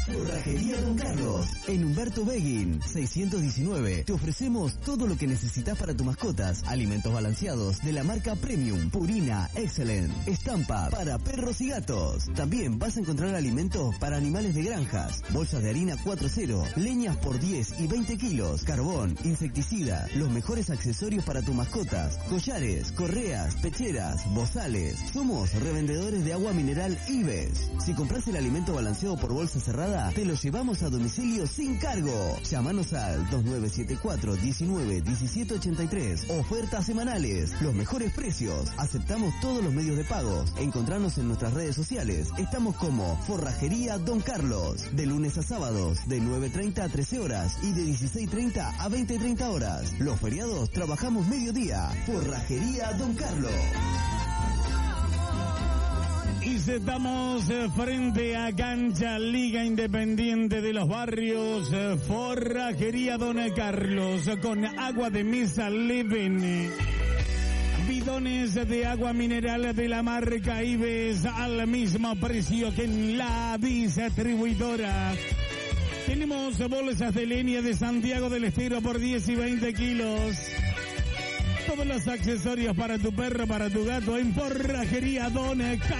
Forrajería Don Carlos, en Humberto Beguín, 619. Te ofrecemos todo lo que necesitas para tus mascotas. Alimentos balanceados de la marca Premium, Purina, Excellent, Estampa para perros y gatos. También vas a encontrar alimentos para animales de granjas, bolsas de harina 4.0, leñas por 10 y 20 kilos, carbón, insecticida, los mejores accesorios para tus mascotas, collares, correas, pecheras, bozales. Somos revendedores de agua mineral Ives. Si compras el alimento balanceado por bolsa cerrada, te lo llevamos a domicilio sin cargo. Llámanos al 2974 19 17 83. Ofertas semanales, los mejores precios. Aceptamos todos los medios de pago. Encontranos en nuestras redes sociales. Estamos como Forrajería Don Carlos. De lunes a sábados, de 9:30 a 13 horas y de 16:30 a 20:30 horas. Los feriados trabajamos mediodía. Forrajería Don Carlos. Y estamos frente a cancha Liga Independiente de los Barrios, Forrajería Don Carlos, con agua de mesa Leven, bidones de agua mineral de la marca Ives al mismo precio que en la distribuidora. Tenemos bolsas de leña de Santiago del Estero por 10 y 20 kilos. Todos los accesorios para tu perro, para tu gato en Forrajería Don Carlos.